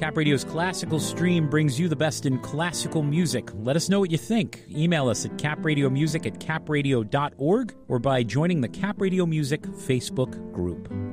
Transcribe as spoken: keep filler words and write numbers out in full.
Cap Radio's classical stream brings you the best in classical music. Let us know what you think. Email us at capradiomusic at capradio dot org or by joining the Cap Radio Music Facebook group.